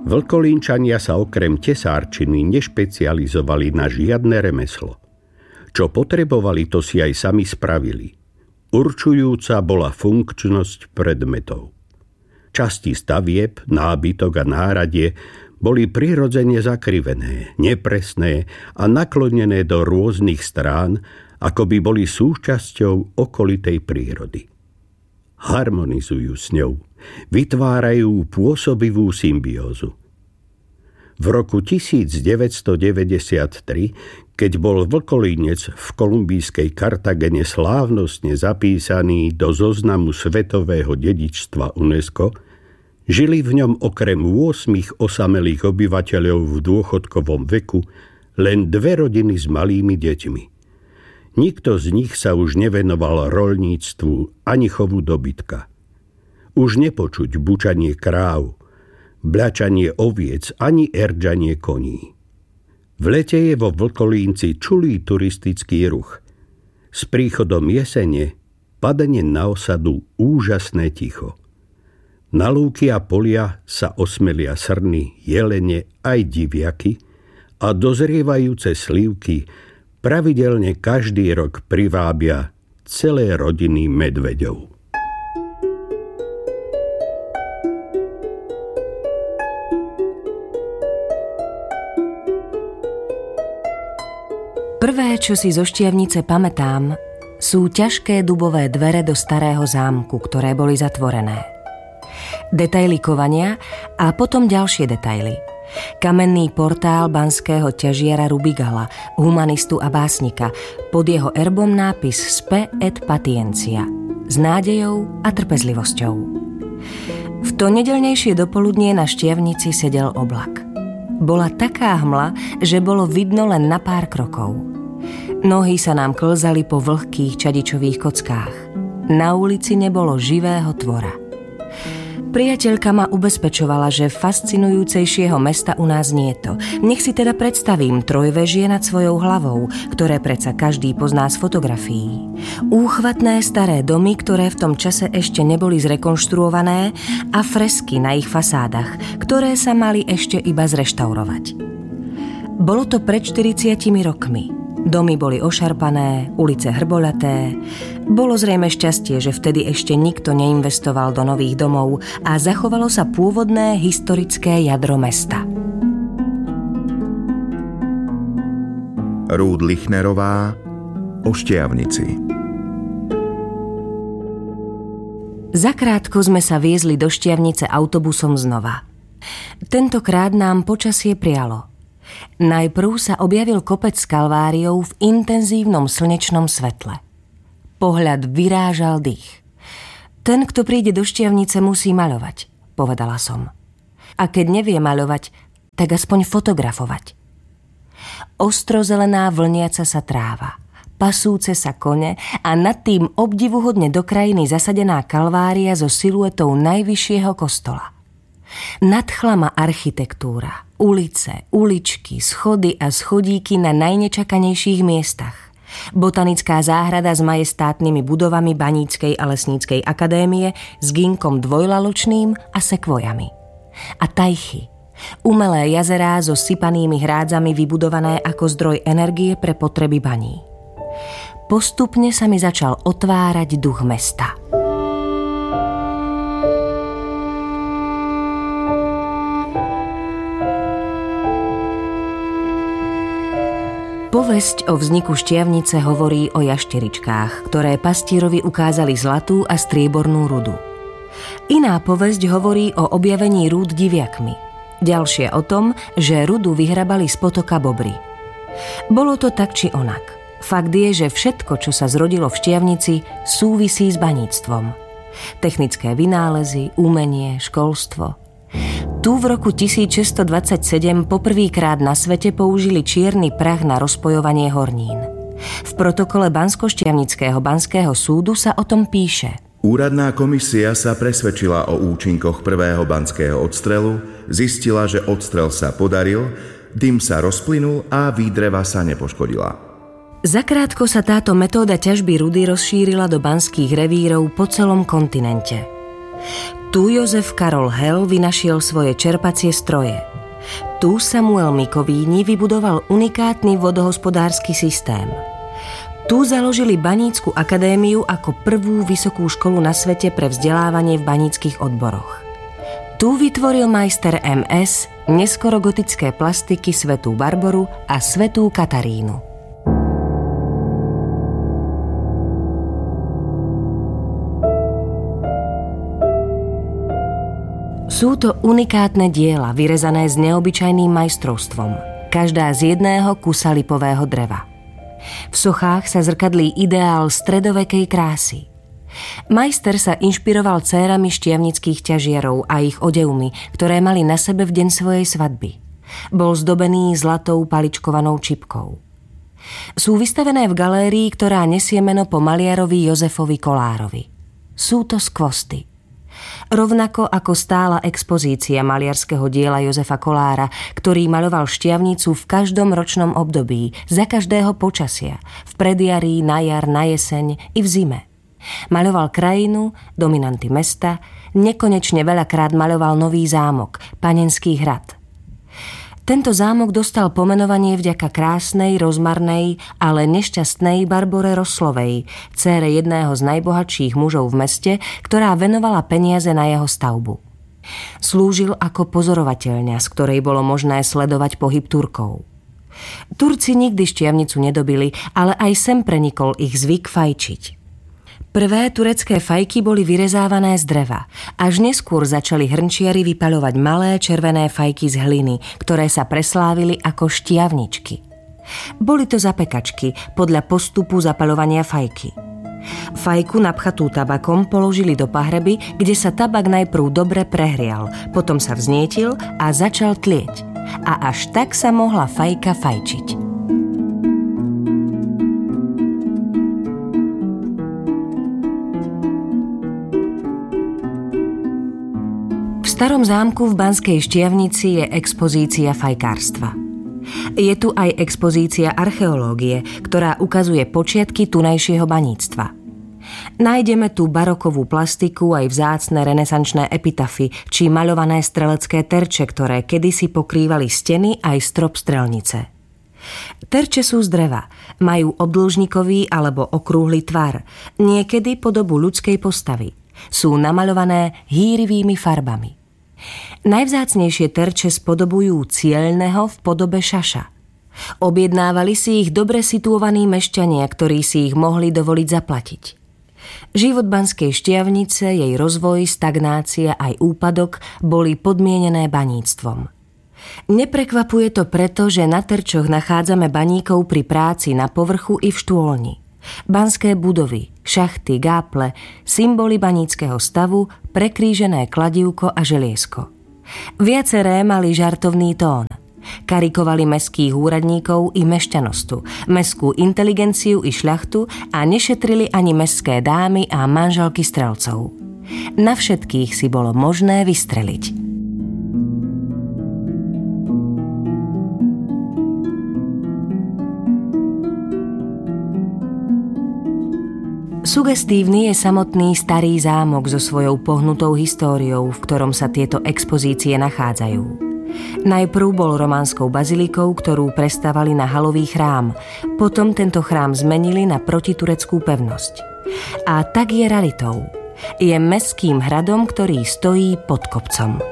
Vlkolínčania sa okrem tesárčiny nešpecializovali na žiadne remeslo. Čo potrebovali, to si aj sami spravili. Určujúca bola funkčnosť predmetov. Časti stavieb, nábytok a náradie boli prirodzene zakrivené, nepresné a naklonené do rôznych strán, ako by boli súčasťou okolitej prírody. Harmonizujú s ňou, vytvárajú pôsobivú symbiózu. V roku 1993, keď bol Vlkolínec v kolumbijskej Kartagene slávnostne zapísaný do zoznamu svetového dedičstva UNESCO, žili v ňom okrem 8 osamelých obyvateľov v dôchodkovom veku len 2 rodiny s malými deťmi. Nikto z nich sa už nevenoval roľníctvu ani chovu dobytka. Už nepočuť bučanie kráv, bľačanie oviec ani erdžanie koní. V lete je vo Vlkolínci čulý turistický ruch. S príchodom jesene padne na osadu úžasné ticho. Na lúky a polia sa osmelia srny, jelene aj diviaky a dozrievajúce slívky pravidelne každý rok privábia celé rodiny medveďov. Prvé, čo si zo Štiavnice pamätám, sú ťažké dubové dvere do starého zámku, ktoré boli zatvorené. Detaily kovania a potom ďalšie detaily. Kamenný portál banského ťažiara Rubigala, humanistu a básnika, pod jeho erbom nápis Spe et patientia, s nádejou a trpezlivosťou. V to nedeľnejšie dopoludnie na Štiavnici sedel oblak. Bola taká hmla, že bolo vidno len na pár krokov. Nohy sa nám klzali po vlhkých čadičových kockách. Na ulici nebolo živého tvora. Priateľka ma ubezpečovala, že fascinujúcejšieho mesta u nás nieto. Nech si teda predstavím trojvežie nad svojou hlavou, ktoré predsa každý pozná z fotografií. Úchvatné staré domy, ktoré v tom čase ešte neboli zrekonštruované, a fresky na ich fasádach, ktoré sa mali ešte iba zreštaurovať. Bolo to pred 40 rokmi. Domy boli ošarpané, ulice hrboľaté. Bolo zrejme šťastie, že vtedy ešte nikto neinvestoval do nových domov a zachovalo sa pôvodné historické jadro mesta. Rúd Lichnerová o Štiavnici. Zakrátko sme sa viezli do Štiavnice autobusom znova. Tentokrát nám počasie prialo. Najprv sa objavil kopec s Kalváriou v intenzívnom slnečnom svetle. Pohľad vyrážal dých. Ten, kto príde do Štiavnice, musí maľovať, povedala som. A keď nevie maľovať, tak aspoň fotografovať. Ostrozelená vlniaca sa tráva, pasúce sa kone a nad tým obdivuhodne do krajiny zasadená Kalvária so siluetou najvyššieho kostola. Nadchla ma architektúra, ulice, uličky, schody a schodíky na najnečakanejších miestach. Botanická záhrada s majestátnymi budovami Baníckej a Lesníckej akadémie, s ginkom dvojlaločným a sekvojami. A tajchy, umelé jazerá so sypanými hrádzami vybudované ako zdroj energie pre potreby baní. Postupne sa mi začal otvárať duch mesta. Povesť o vzniku Štiavnice hovorí o jašteričkách, ktoré pastírovi ukázali zlatú a striebornú rudu. Iná povesť hovorí o objavení rúd diviakmi. Ďalšie o tom, že rudu vyhrabali z potoka bobry. Bolo to tak či onak. Fakt je, že všetko, čo sa zrodilo v Štiavnici, súvisí s baníctvom. Technické vynálezy, umenie, školstvo. Tu v roku 1627 poprvýkrát na svete použili čierny prach na rozpojovanie hornín. V protokole Banskoštiavnického banského súdu sa o tom píše. Úradná komisia sa presvedčila o účinkoch prvého banského odstrelu, zistila, že odstrel sa podaril, dym sa rozplynul a výdreva sa nepoškodila. Zakrátko sa táto metóda ťažby rudy rozšírila do banských revírov po celom kontinente. Tu Jozef Karol Hel vynašiel svoje čerpacie stroje. Tu Samuel Mikovíni vybudoval unikátny vodohospodársky systém. Tu založili Banícku akadémiu ako prvú vysokú školu na svete pre vzdelávanie v baníckych odboroch. Tu vytvoril majster MS neskoro gotické plastiky Svätú Barboru a Svätú Katarínu. Sú to unikátne diela, vyrezané s neobyčajným majstrovstvom, každá z jedného kusa lipového dreva. V sochách sa zrkadlí ideál stredovekej krásy. Majster sa inšpiroval dcérami štiavnických ťažiarov a ich odevmi, ktoré mali na sebe v deň svojej svadby. Bol zdobený zlatou paličkovanou čipkou. Sú vystavené v galérii, ktorá nesie meno po maliarovi Jozefovi Kolárovi. Sú to skvosty. Rovnako ako stála expozícia maliarského diela Jozefa Kolára, ktorý maľoval Štiavnicu v každom ročnom období, za každého počasia, v predjarí, na jar, na jeseň i v zime. Maľoval krajinu, dominanty mesta, nekonečne veľakrát maľoval nový zámok, Panenský hrad. Tento zámok dostal pomenovanie vďaka krásnej, rozmarnej, ale nešťastnej Barbore Roslovej, dcére jedného z najbohatších mužov v meste, ktorá venovala peniaze na jeho stavbu. Slúžil ako pozorovateľňa, z ktorej bolo možné sledovať pohyb Turkov. Turci nikdy Štiavnicu nedobili, ale aj sem prenikol ich zvyk fajčiť. Prvé turecké fajky boli vyrezávané z dreva. Až neskôr začali hrnčiari vypaľovať malé červené fajky z hliny, ktoré sa preslávili ako štiavničky. Boli to zapekačky podľa postupu zapaľovania fajky. Fajku napchatú tabakom položili do pahreby, kde sa tabak najprv dobre prehrial, potom sa vznietil a začal tlieť. A až tak sa mohla fajka fajčiť. V starom zámku v Banskej Štiavnici je expozícia fajkárstva. Je tu aj expozícia archeológie, ktorá ukazuje počiatky tunajšieho baníctva. Nájdeme tu barokovú plastiku aj vzácne renesančné epitafy či maľované strelecké terče, ktoré kedysi pokrývali steny aj strop strelnice. Terče sú z dreva, majú obdĺžnikový alebo okrúhly tvar, niekedy podobu ľudskej postavy. Sú namaľované hýrivými farbami. Najvzácnejšie terče spodobujú cielneho v podobe šaša. Objednávali si ich dobre situovaní mešťania, ktorí si ich mohli dovoliť zaplatiť. Život Banskej Štiavnice, jej rozvoj, stagnácia aj úpadok boli podmienené baníctvom. Neprekvapuje to preto, že na terčoch nachádzame baníkov pri práci na povrchu i v štôlni. Banské budovy, šachty, gáple, symboly baníckeho stavu, prekrížené kladívko a želiesko. Viaceré mali žartovný tón. Karikovali mestských úradníkov i mešťanostu, mestskú inteligenciu i šľachtu a nešetrili ani mestské dámy a manželky strelcov. Na všetkých si bolo možné vystreliť. Sugestívny je samotný starý zámok so svojou pohnutou históriou, v ktorom sa tieto expozície nachádzajú. Najprv bol románskou bazilikou, ktorú prestavali na halový chrám, potom tento chrám zmenili na protitureckú pevnosť. A tak je realitou. Je mestským hradom, ktorý stojí pod kopcom.